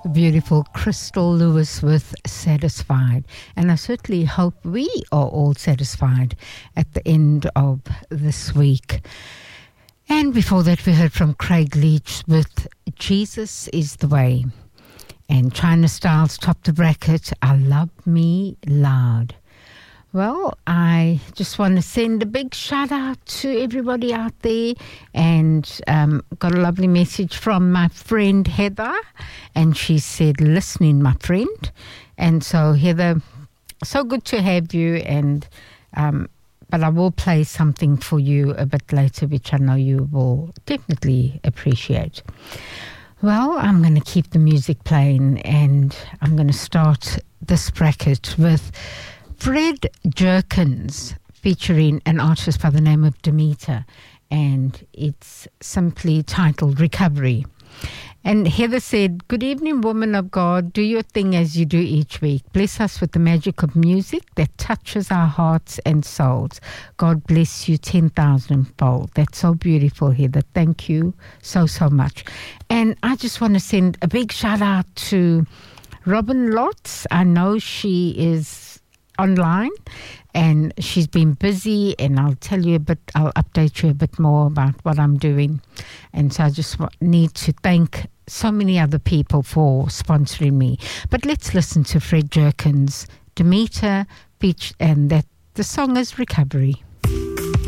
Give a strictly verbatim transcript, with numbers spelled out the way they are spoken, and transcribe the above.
Beautiful Crystal Lewis with Satisfied. And I certainly hope we are all satisfied at the end of this week. And before that, we heard from Craig Leach with Jesus is the Way. And China Styles topped the bracket, I Love Me Loud. Well, I just want to send a big shout out to everybody out there, and um, got a lovely message from my friend Heather, and she said, listening, my friend. And so, Heather, so good to have you, and um, but I will play something for you a bit later, which I know you will definitely appreciate. Well, I'm going to keep the music playing, and I'm going to start this bracket with Fred Jerkins featuring an artist by the name of Demeter, and it's simply titled Recovery. And Heather said, good evening, woman of God. Do your thing as you do each week. Bless us with the magic of music that touches our hearts and souls. God bless you ten thousand fold. That's so beautiful, Heather. Thank you so, so much. And I just want to send a big shout out to Robin Lotz. I know she is online and she's been busy, and I'll tell you a bit, I'll update you a bit more about what I'm doing. And so I just need to thank so many other people for sponsoring me. But let's listen to Fred Jerkins, Demeter, Beach, and that the song is Recovery.